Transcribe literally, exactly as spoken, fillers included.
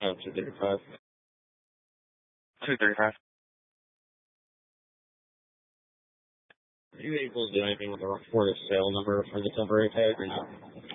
Oh, two thirty-five. two thirty-five. Are you able to do anything with the report of sale number for the temporary tag or not?